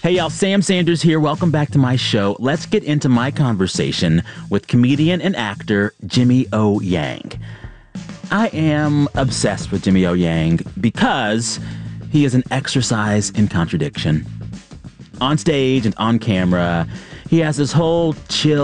Hey, y'all, Sam Sanders here. Welcome back to my show. Let's get into my conversation with comedian and actor Jimmy O. Yang. I am obsessed with Jimmy O. Yang because he is an exercise in contradiction. On stage and on camera, he has this whole chill